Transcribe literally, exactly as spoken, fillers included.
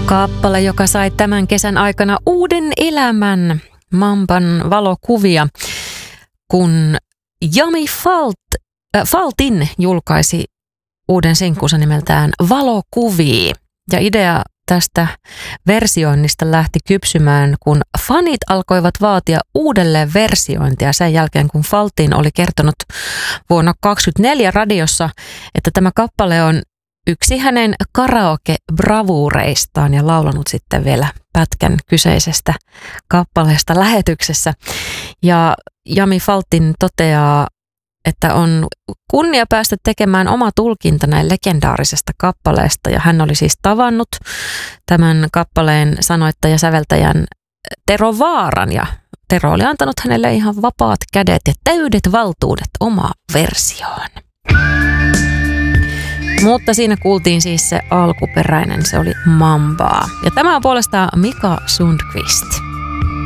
Kappale, joka sai tämän kesän aikana uuden elämän, Mamban valokuvia, kun Jami Falt, äh, Faltin julkaisi uuden sinkkunsa nimeltään Valokuvia. Ja idea tästä versioinnista lähti kypsymään, kun fanit alkoivat vaatia uudelleen versiointia sen jälkeen, kun Faltin oli kertonut vuonna kaksikymmentäneljä radiossa, että tämä kappale on yksi hänen karaoke-bravuureistaan ja laulanut sitten vielä pätkän kyseisestä kappaleesta lähetyksessä. Ja Jami Faltin toteaa, että on kunnia päästä tekemään oma tulkinta näin legendaarisesta kappaleesta. Ja hän oli siis tavannut tämän kappaleen sanoittaja säveltäjän Tero Vaaran ja Tero oli antanut hänelle ihan vapaat kädet ja täydet valtuudet omaan versioon. Mutta siinä kuultiin siis se alkuperäinen, se oli Mambaa. Ja tämä on puolestaan Mika Sundqvist.